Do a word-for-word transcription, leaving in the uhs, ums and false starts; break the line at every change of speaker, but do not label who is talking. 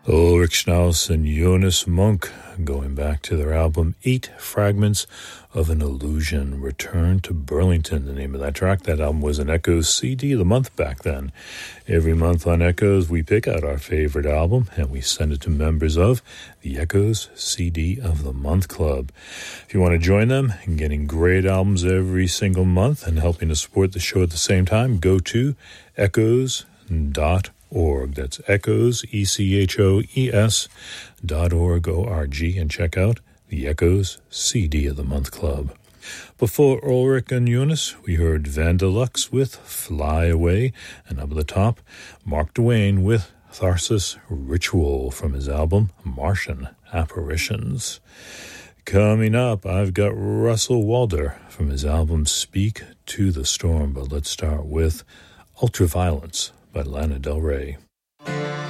Ulrich Schnaus and Jonas Munk, going back to their album Eight Fragments of an Illusion, Return to Burlington, the name of that track. That album was an Echoes C D of the month back then. Every month on Echoes, we pick out our favorite album, and we send it to members of the Echoes C D of the Month Club. If you want to join them in getting great albums every single month and helping to support the show at the same time, go to echoes dot org. That's Echoes, E C H O E S dot org, O R G, and check out the Echoes C D of the Month Club. Before Ulrich and Jonas, we heard Vandalux with Fly Away, and up at the top, Mark Duane with Tharsis Ritual from his album Martian Apparitions. Coming up, I've got Russell Walder from his album Speak to the Storm, but let's start with Ultraviolence by Lana Del Rey.